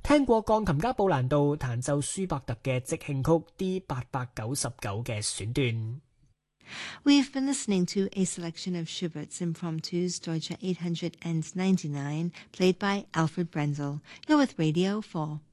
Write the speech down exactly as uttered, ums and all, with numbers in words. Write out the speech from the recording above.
聽過鋼琴家布蘭道彈奏舒伯特嘅即興曲 D 八百九十九嘅選段。 We've been listening to a selection of Schubert's Impromptus Deutsche eight hundred ninety-nine, played by Alfred Brenzel. You're with Radio four.